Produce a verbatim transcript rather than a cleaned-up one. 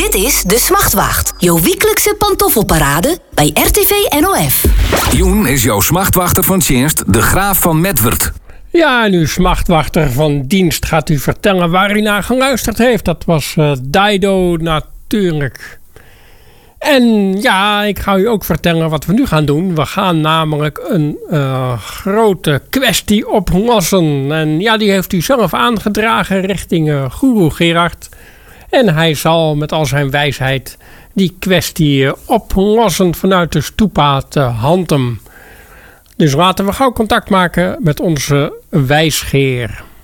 Dit is De Smachtwacht, jouw wekelijkse pantoffelparade bij R T V N O F. Joen is jouw smachtwachter van Tjinst, de Graaf van Medwerd. Ja, en uw smachtwachter van dienst gaat u vertellen waar u naar geluisterd heeft. Dat was uh, Dido natuurlijk. En ja, ik ga u ook vertellen wat we nu gaan doen. We gaan namelijk een uh, grote kwestie oplossen. En ja, die heeft u zelf aangedragen richting uh, Guru Gerard. En hij zal met al zijn wijsheid die kwestie uh, oplossen vanuit de Stupa te Hantem. Dus laten we gauw contact maken met onze wijsgeer.